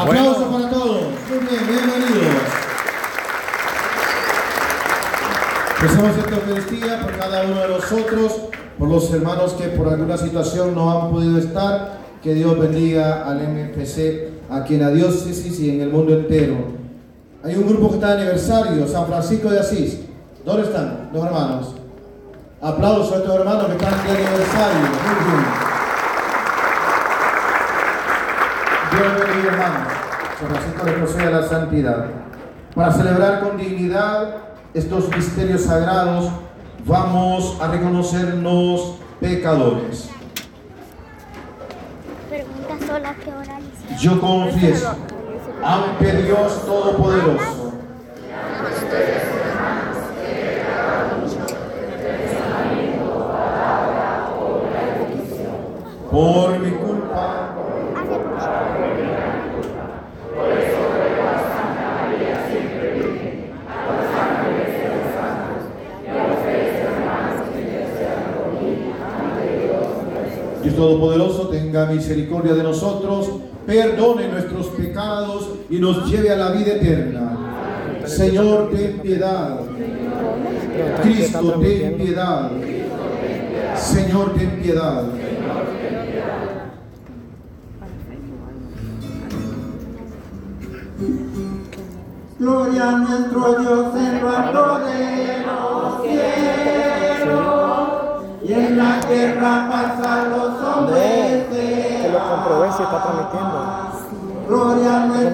Aplausos para todos. Muy bien, bienvenidos. Empezamos esta Eucaristía por cada uno de nosotros, por los hermanos que por alguna situación no han podido estar. Que Dios bendiga al MFC aquí en la diócesis y en el mundo entero. Hay un grupo que está de aniversario, San Francisco de Asís. ¿Dónde están los hermanos? Aplausos a estos hermanos que están de aniversario. Muy bien. Dios bendiga, hermanos. San Francisco les conceda la santidad. Para celebrar con dignidad estos misterios sagrados, vamos a reconocernos pecadores. Pregunta sola, ¿qué hora hicieron? Yo confieso ante Dios Todopoderoso por mi culpa, Dios Todopoderoso tenga misericordia de nosotros, perdone nuestros pecados y nos lleve a la vida eterna. Señor, ten piedad. Cristo, ten piedad. Señor, ten piedad. Gloria a nuestro Dios en lo alto de los cielos, y en la tierra paz a los hombres de que lo comprobé si está transmitiendo. Gloria a nuestro